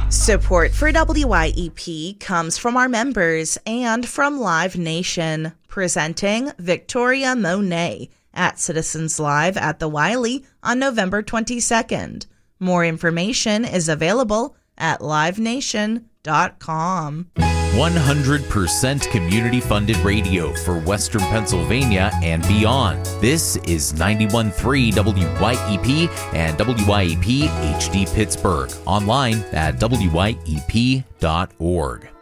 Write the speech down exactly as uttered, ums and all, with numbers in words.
Support for W Y E P comes from our members and from Live Nation, presenting Victoria Monet at Citizens Live at the Wiley on November twenty-second. More information is available at live nation dot com. one hundred percent community-funded radio for Western Pennsylvania and beyond. This is ninety-one point three W Y E P and W Y E P H D Pittsburgh. Online at W Y E P dot org.